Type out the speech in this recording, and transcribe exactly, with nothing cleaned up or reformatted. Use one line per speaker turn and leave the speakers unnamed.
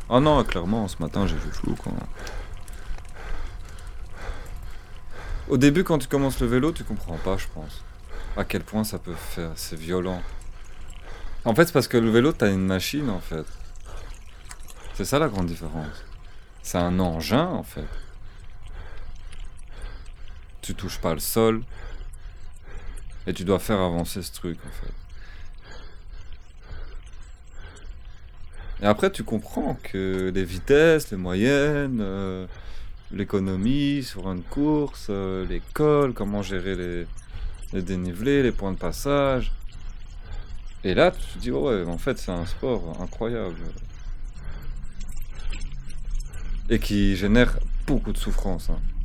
Ah non, clairement, ce matin, j'ai vu flou, quoi. Au début, quand tu commences le vélo, tu comprends pas, je pense. À quel point ça peut faire... C'est violent. En fait, c'est parce que le vélo, t'as une machine, en fait. C'est ça la grande différence. C'est un engin, en fait. Tu touches pas le sol. Et tu dois faire avancer ce truc, en fait. Et après, tu comprends que les vitesses, les moyennes, euh, l'économie sur une course, euh, l'école, comment gérer les, les dénivelés, les points de passage. Et là, tu te dis, oh ouais, en fait, c'est un sport incroyable. Et qui génère beaucoup de souffrance, hein.